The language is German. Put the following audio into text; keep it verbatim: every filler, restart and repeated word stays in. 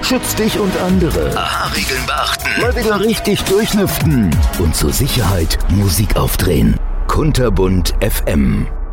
Schützt dich und andere. Aha-Regeln beachten. Mal wieder richtig durchlüften. Und zur Sicherheit Musik aufdrehen. Kunterbunt F M.